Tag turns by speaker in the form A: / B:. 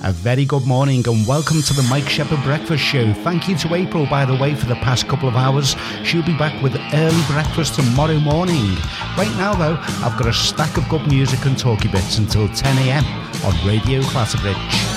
A: A very good morning and welcome to the Mike Shepherd Breakfast Show. Thank you to April, by the way, for the past couple of hours. She'll be back with early breakfast tomorrow morning. Right now, though, I've got a stack of good music and talky bits until 10 a.m. on Radio Clatterbridge.